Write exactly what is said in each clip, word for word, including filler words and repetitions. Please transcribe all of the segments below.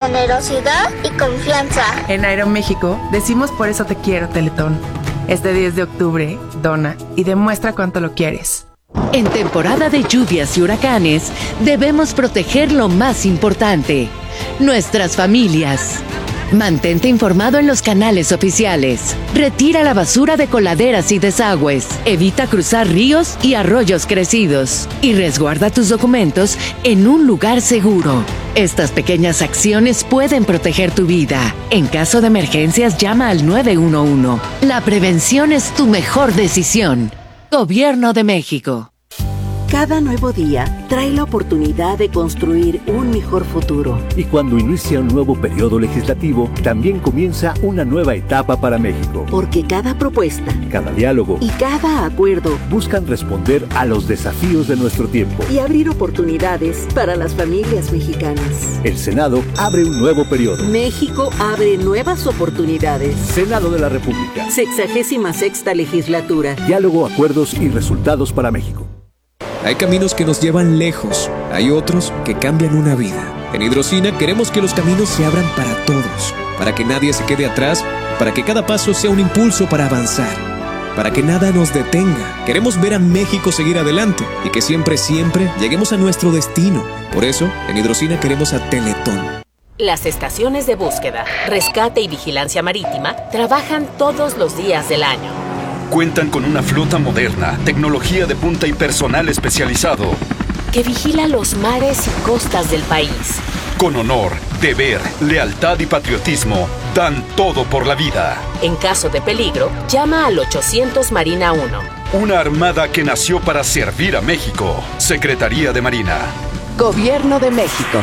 generosidad y confianza. En Aeroméxico decimos por eso te quiero, Teletón. Este diez de octubre, dona y demuestra cuánto lo quieres. En temporada de lluvias y huracanes, debemos proteger lo más importante, nuestras familias. Mantente informado en los canales oficiales. Retira la basura de coladeras y desagües. Evita cruzar ríos y arroyos crecidos. Y resguarda tus documentos en un lugar seguro. Estas pequeñas acciones pueden proteger tu vida. En caso de emergencias, llama al nueve uno uno. La prevención es tu mejor decisión. Gobierno de México. Cada nuevo día trae la oportunidad de construir un mejor futuro. Y cuando inicia un nuevo periodo legislativo, también comienza una nueva etapa para México. Porque cada propuesta, cada diálogo y cada acuerdo buscan responder a los desafíos de nuestro tiempo y abrir oportunidades para las familias mexicanas. El Senado abre un nuevo periodo. México abre nuevas oportunidades. Senado de la República. Sexagésima sexta legislatura. Diálogo, acuerdos y resultados para México. Hay caminos que nos llevan lejos, hay otros que cambian una vida. En Hidrocina queremos que los caminos se abran para todos, para que nadie se quede atrás, para que cada paso sea un impulso para avanzar, para que nada nos detenga. Queremos ver a México seguir adelante y que siempre, siempre lleguemos a nuestro destino. Por eso, en Hidrocina queremos a Teletón. Las estaciones de búsqueda, rescate y vigilancia marítima trabajan todos los días del año. Cuentan con una flota moderna, tecnología de punta y personal especializado que vigila los mares y costas del país. Con honor, deber, lealtad y patriotismo, dan todo por la vida. En caso de peligro, llama al ochocientos Marina uno. Una armada que nació para servir a México. Secretaría de Marina. Gobierno de México.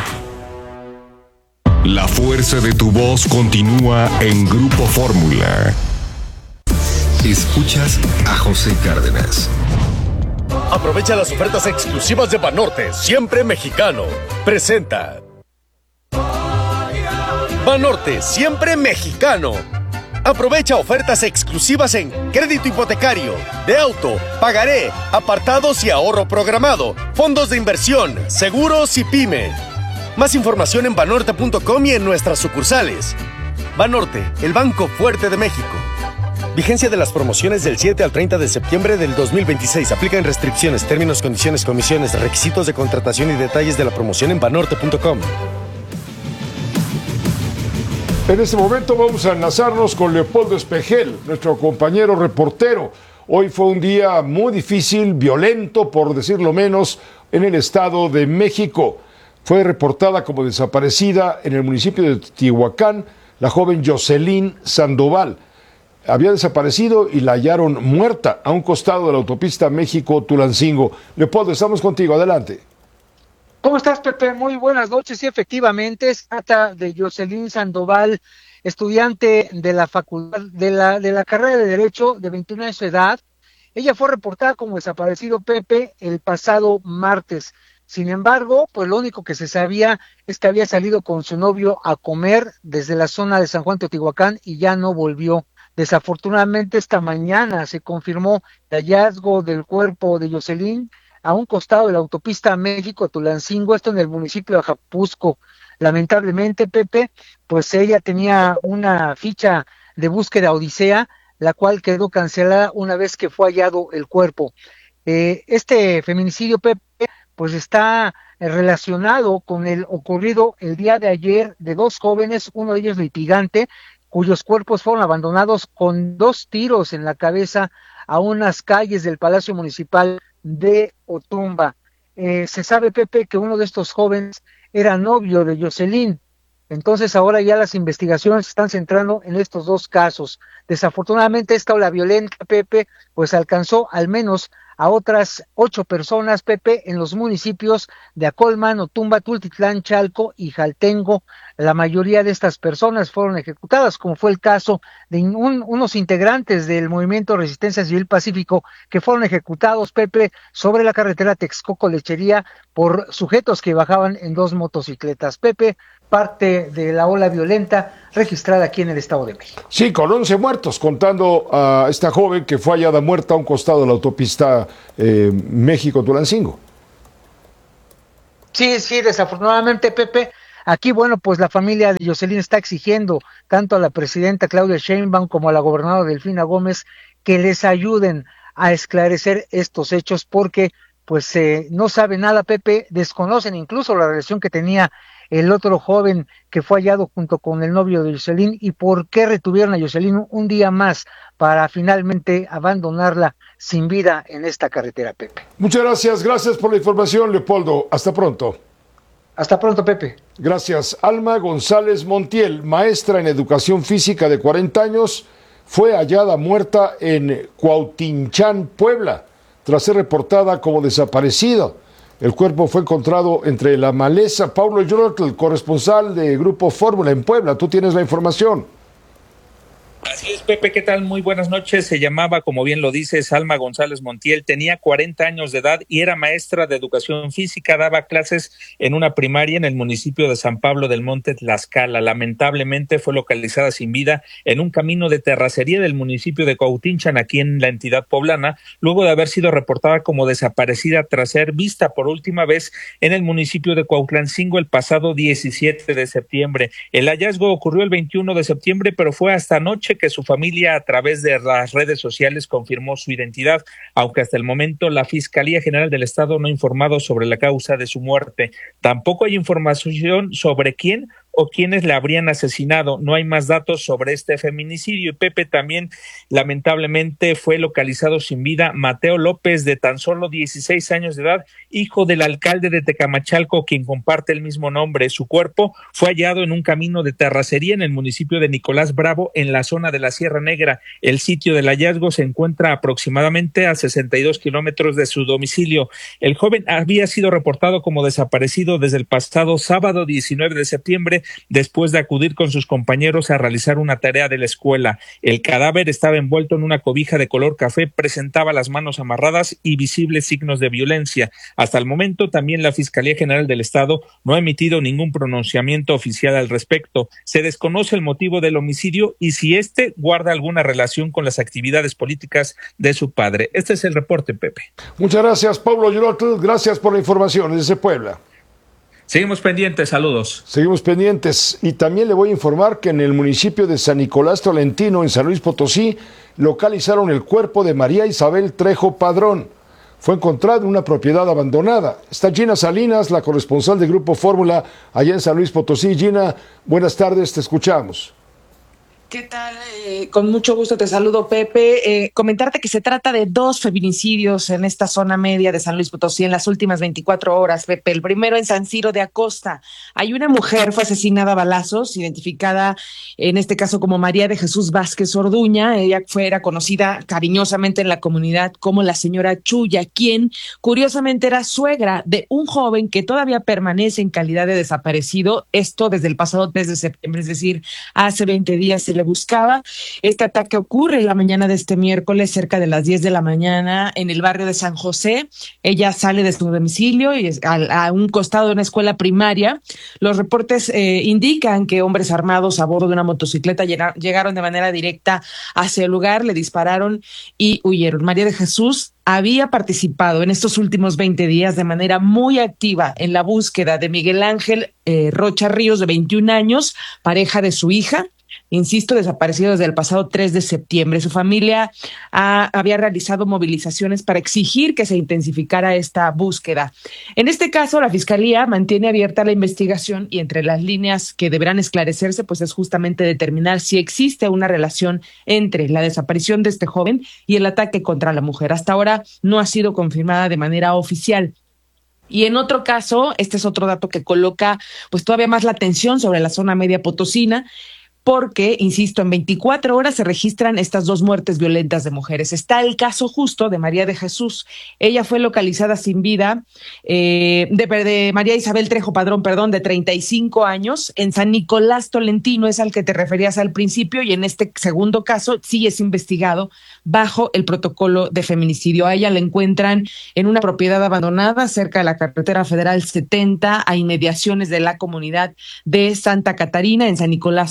La fuerza de tu voz continúa en Grupo Fórmula. Escuchas a José Cárdenas. Aprovecha las ofertas exclusivas de Banorte, siempre mexicano. Presenta. Banorte, siempre mexicano. Aprovecha ofertas exclusivas en crédito hipotecario, de auto, pagaré, apartados y ahorro programado, fondos de inversión, seguros y pyme. Más información en banorte punto com y en nuestras sucursales. Banorte, el banco fuerte de México. Vigencia de las promociones del siete al treinta de septiembre del dos mil veintiséis. Aplican restricciones, términos, condiciones, comisiones, requisitos de contratación y detalles de la promoción en banorte punto com. En este momento vamos a enlazarnos con Leopoldo Espejel, nuestro compañero reportero. Hoy fue un día muy difícil, violento, por decirlo menos, en el Estado de México. Fue reportada como desaparecida en el municipio de Teotihuacán la joven Jocelyn Sandoval. Había desaparecido y la hallaron muerta a un costado de la autopista México-Tulancingo. Leopoldo, estamos contigo, adelante. ¿Cómo estás, Pepe? Muy buenas noches. Sí, efectivamente, se trata de Jocelyn Sandoval, estudiante de la facultad, de la, de la carrera de Derecho, de veintiún años de edad. Ella fue reportada como desaparecido, Pepe, el pasado martes. Sin embargo, pues lo único que se sabía es que había salido con su novio a comer desde la zona de San Juan Teotihuacán y ya no volvió. Desafortunadamente, esta mañana se confirmó el hallazgo del cuerpo de Jocelyn a un costado de la autopista México-Tulancingo, esto en el municipio de Ajapuzco. Lamentablemente, Pepe, pues ella tenía una ficha de búsqueda Odisea, la cual quedó cancelada una vez que fue hallado el cuerpo. Eh, este feminicidio, Pepe, pues está relacionado con el ocurrido el día de ayer de dos jóvenes, uno de ellos litigante, cuyos cuerpos fueron abandonados con dos tiros en la cabeza a unas calles del Palacio Municipal de Otumba. Eh, se sabe, Pepe, que uno de estos jóvenes era novio de Jocelyn. Entonces ahora ya las investigaciones se están centrando en estos dos casos. Desafortunadamente esta ola violenta, Pepe, pues alcanzó al menos a otras ocho personas, Pepe, en los municipios de Acolman, Otumba, Tultitlán, Chalco y Jaltengo. La mayoría de estas personas fueron ejecutadas, como fue el caso de un, unos integrantes del Movimiento Resistencia Civil Pacífico que fueron ejecutados, Pepe, sobre la carretera Texcoco-Lechería por sujetos que bajaban en dos motocicletas. Pepe, parte de la ola violenta registrada aquí en el Estado de México. Sí, con once muertos, contando a esta joven que fue hallada muerta a un costado de la autopista eh, México-Tulancingo. Sí, sí, desafortunadamente, Pepe, Aquí, bueno, pues la familia de Yoselín está exigiendo tanto a la presidenta Claudia Sheinbaum como a la gobernadora Delfina Gómez que les ayuden a esclarecer estos hechos porque pues eh, no saben nada, Pepe, desconocen incluso la relación que tenía el otro joven que fue hallado junto con el novio de Yoselín y por qué retuvieron a Yoselín un día más para finalmente abandonarla sin vida en esta carretera, Pepe. Muchas gracias, gracias por la información, Leopoldo. Hasta pronto. Hasta pronto, Pepe. Gracias. Alma González Montiel, maestra en educación física de cuarenta años, fue hallada muerta en Cuautinchán, Puebla, tras ser reportada como desaparecida. El cuerpo fue encontrado entre la maleza. Paulo Yorotl, corresponsal de Grupo Fórmula en Puebla, tú tienes la información. Así es, Pepe, ¿qué tal? Muy buenas noches. Se llamaba, como bien lo dices, Alma González Montiel, tenía cuarenta años de edad y era maestra de educación física, daba clases en una primaria en el municipio de San Pablo del Monte, Tlaxcala. Lamentablemente fue localizada sin vida en un camino de terracería del municipio de Cuautinchán, aquí en la entidad poblana, luego de haber sido reportada como desaparecida tras ser vista por última vez en el municipio de Cuautlancingo el pasado diecisiete de septiembre. El hallazgo ocurrió el veintiuno de septiembre, pero fue hasta anoche que su familia a través de las redes sociales confirmó su identidad, aunque hasta el momento la Fiscalía General del Estado no ha informado sobre la causa de su muerte. Tampoco hay información sobre quién o quiénes la habrían asesinado. No hay más datos sobre este feminicidio. Y Pepe, también lamentablemente fue localizado sin vida Mateo López, de tan solo dieciséis años de edad, hijo del alcalde de Tecamachalco, quien comparte el mismo nombre. Su cuerpo fue hallado en un camino de terracería en el municipio de Nicolás Bravo, en la zona de la Sierra Negra. El sitio del hallazgo se encuentra aproximadamente a sesenta y dos kilómetros de su domicilio. El joven había sido reportado como desaparecido desde el pasado sábado diecinueve de septiembre, después de acudir con sus compañeros a realizar una tarea de la escuela. El cadáver estaba envuelto en una cobija de color café, presentaba las manos amarradas y visibles signos de violencia. Hasta el momento, también la Fiscalía General del Estado no ha emitido ningún pronunciamiento oficial al respecto. Se desconoce el motivo del homicidio y si éste guarda alguna relación con las actividades políticas de su padre. Este es el reporte, Pepe. Muchas gracias, Pablo Yorotl. Gracias por la información desde Puebla. Seguimos pendientes, saludos. Seguimos pendientes y también le voy a informar que en el municipio de San Nicolás Tolentino, en San Luis Potosí, localizaron el cuerpo de María Isabel Trejo Padrón. Fue encontrado en una propiedad abandonada. Está Gina Salinas, la corresponsal de Grupo Fórmula, allá en San Luis Potosí. Gina, buenas tardes, te escuchamos. ¿Qué tal? Eh, con mucho gusto te saludo, Pepe. Eh, comentarte que se trata de dos feminicidios en esta zona media de San Luis Potosí en las últimas veinticuatro horas, Pepe. El primero en San Ciro de Acosta. Hay una mujer, fue asesinada a balazos, identificada en este caso como María de Jesús Vázquez Orduña. Ella fue, era conocida cariñosamente en la comunidad como la señora Chuya, quien curiosamente era suegra de un joven que todavía permanece en calidad de desaparecido. Esto desde el pasado tres de septiembre, es decir, hace veinte días se le buscaba. Este ataque ocurre en la mañana de este miércoles, cerca de las diez de la mañana, en el barrio de San José. Ella sale de su domicilio y es a, a un costado de una escuela primaria. Los reportes eh, indican que hombres armados a bordo de una motocicleta llegaron, llegaron de manera directa hacia el lugar, le dispararon y huyeron. María de Jesús había participado en estos últimos veinte días de manera muy activa en la búsqueda de Miguel Ángel eh, Rocha Ríos, de veintiún años, pareja de su hija. Insisto, desaparecido desde el pasado tres de septiembre. Su familia ha, había realizado movilizaciones para exigir que se intensificara esta búsqueda. En este caso, la Fiscalía mantiene abierta la investigación y entre las líneas que deberán esclarecerse, pues es justamente determinar si existe una relación entre la desaparición de este joven y el ataque contra la mujer. Hasta ahora no ha sido confirmada de manera oficial. Y en otro caso, este es otro dato que coloca pues todavía más la atención sobre la zona media potosina, porque, insisto, en veinticuatro horas se registran estas dos muertes violentas de mujeres. Está el caso justo de María de Jesús. Ella fue localizada sin vida, eh, de, de María Isabel Trejo Padrón, perdón, de treinta y cinco años, en San Nicolás Tolentino, es al que te referías al principio, y en este segundo caso sí es investigado bajo el protocolo de feminicidio. A ella la encuentran en una propiedad abandonada cerca de la carretera federal setenta, a inmediaciones de la comunidad de Santa Catarina, en San Nicolás Tolentino.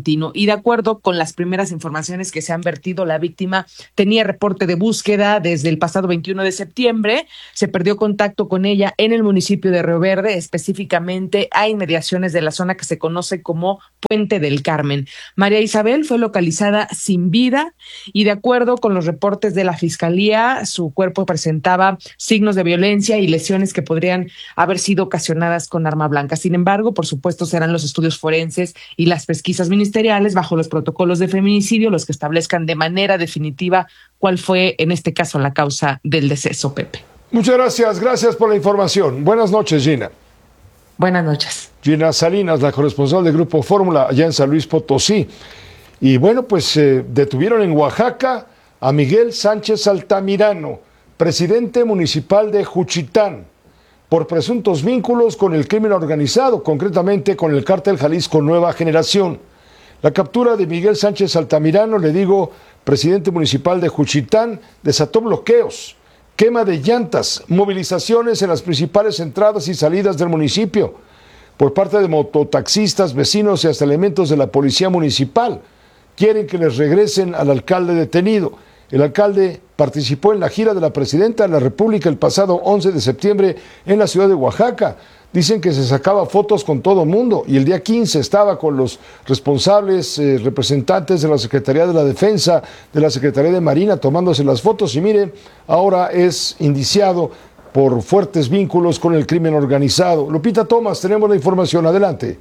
continuo. Y de acuerdo con las primeras informaciones que se han vertido, la víctima tenía reporte de búsqueda desde el pasado veintiuno de septiembre. Se perdió contacto con ella en el municipio de Río Verde, específicamente a inmediaciones de la zona que se conoce como Puente del Carmen. María Isabel fue localizada sin vida y de acuerdo con los reportes de la Fiscalía, su cuerpo presentaba signos de violencia y lesiones que podrían haber sido ocasionadas con arma blanca. Sin embargo, por supuesto, serán los estudios forenses y las pesquisas ministeriales bajo los protocolos de feminicidio los que establezcan de manera definitiva cuál fue, en este caso, la causa del deceso, Pepe. Muchas gracias, gracias por la información. Buenas noches, Gina. Buenas noches. Gina Salinas, la corresponsal del Grupo Fórmula allá en San Luis Potosí. Y bueno, pues eh, detuvieron en Oaxaca a Miguel Sánchez Altamirano, presidente municipal de Juchitán, por presuntos vínculos con el crimen organizado, concretamente con el cártel Jalisco Nueva Generación. La captura de Miguel Sánchez Altamirano, le digo, presidente municipal de Juchitán, desató bloqueos, quema de llantas, movilizaciones en las principales entradas y salidas del municipio, por parte de mototaxistas, vecinos y hasta elementos de la policía municipal. Quieren que les regresen al alcalde detenido. El alcalde participó en la gira de la presidenta de la República el pasado once de septiembre en la ciudad de Oaxaca. Dicen que se sacaba fotos con todo mundo y el día quince estaba con los responsables, eh, representantes de la Secretaría de la Defensa, de la Secretaría de Marina, tomándose las fotos. Y mire, ahora es indiciado por fuertes vínculos con el crimen organizado. Lupita Tomás, tenemos la información. Adelante.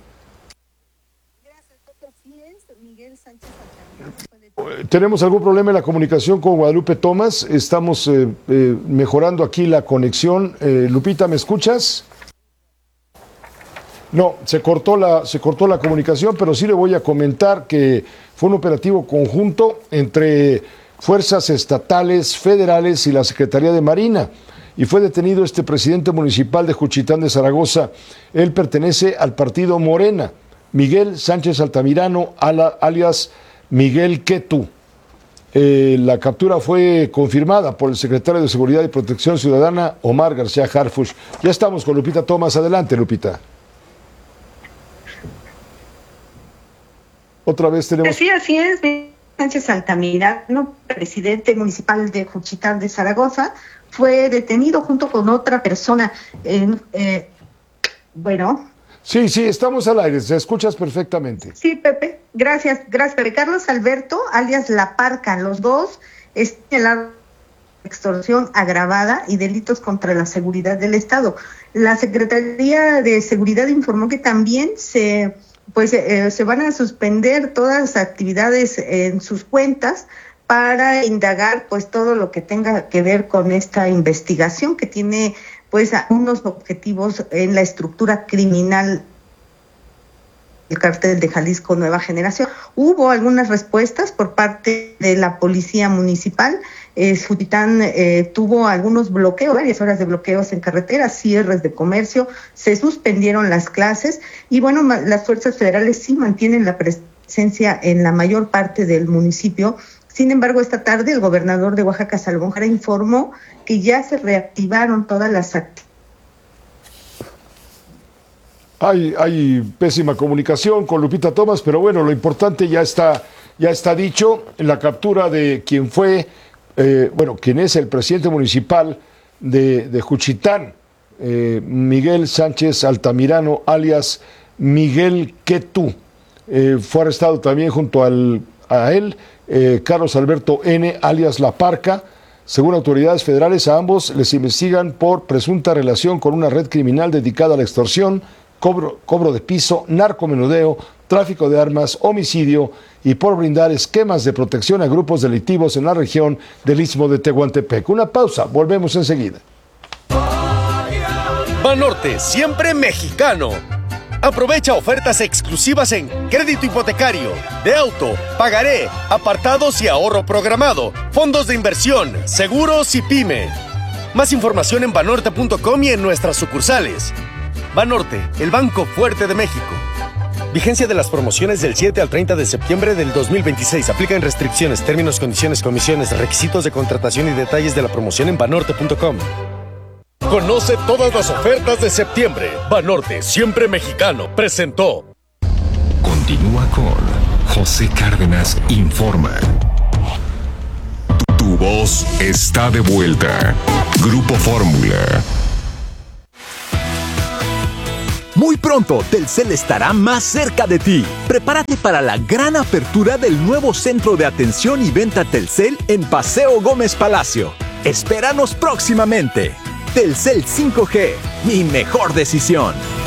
Tenemos algún problema en la comunicación con Guadalupe Tomás. Estamos eh, eh, mejorando aquí la conexión. Eh, Lupita, ¿me escuchas? No, se cortó la, se cortó la comunicación, pero sí le voy a comentar que fue un operativo conjunto entre fuerzas estatales, federales y la Secretaría de Marina. Y fue detenido este presidente municipal de Juchitán de Zaragoza. Él pertenece al partido Morena. Miguel Sánchez Altamirano, alias Miguel Quetú. Eh, la captura fue confirmada por el secretario de Seguridad y Protección Ciudadana, Omar García Harfuch. Ya estamos con Lupita Tomás. Adelante, Lupita. Otra vez tenemos... Sí, así es. Sánchez Altamirano, presidente municipal de Juchitán de Zaragoza, fue detenido junto con otra persona. En, eh, bueno... Sí, sí, estamos al aire, se escuchas perfectamente. Sí, Pepe, gracias, gracias, Pepe. Carlos Alberto, alias La Parca, los dos están en la extorsión agravada y delitos contra la seguridad del Estado. La Secretaría de Seguridad informó que también se, pues, eh, se van a suspender todas las actividades en sus cuentas para indagar, pues, todo lo que tenga que ver con esta investigación que tiene, pues, unos objetivos en la estructura criminal del cártel de Jalisco Nueva Generación. Hubo algunas respuestas por parte de la policía municipal. Eh, Juchitán eh, tuvo algunos bloqueos, varias horas de bloqueos en carreteras, cierres de comercio, se suspendieron las clases y bueno, ma- las fuerzas federales sí mantienen la presencia en la mayor parte del municipio. Sin embargo, esta tarde el gobernador de Oaxaca, Salomón Jara, informó que ya se reactivaron todas las actividades. Hay, hay pésima comunicación con Lupita Tomás, pero bueno, lo importante ya está, ya está dicho. En la captura de quien fue, eh, bueno, quien es el presidente municipal de, de Juchitán, eh, Miguel Sánchez Altamirano, alias Miguel Quetú. Eh, fue arrestado también junto al, a él, eh, Carlos Alberto N., alias La Parca. Según autoridades federales, a ambos les investigan por presunta relación con una red criminal dedicada a la extorsión, cobro, cobro de piso, narcomenudeo, tráfico de armas, homicidio y por brindar esquemas de protección a grupos delictivos en la región del Istmo de Tehuantepec. Una pausa, volvemos enseguida. Banorte, siempre mexicano. Aprovecha ofertas exclusivas en crédito hipotecario, de auto, pagaré, apartados y ahorro programado, fondos de inversión, seguros y pyme. Más información en banorte punto com y en nuestras sucursales. Banorte, el banco fuerte de México. Vigencia de las promociones del siete al treinta de septiembre del dos mil veintiséis. Aplican restricciones, términos, condiciones, comisiones, requisitos de contratación y detalles de la promoción en banorte punto com. Conoce todas las ofertas de septiembre. Banorte, siempre mexicano, presentó. Continúa con José Cárdenas informa. Tu, tu voz está de vuelta. Grupo Fórmula. Muy pronto, Telcel estará más cerca de ti. Prepárate para la gran apertura del nuevo centro de atención y venta Telcel en Paseo Gómez Palacio. Espéranos próximamente. Telcel cinco G, mi mejor decisión.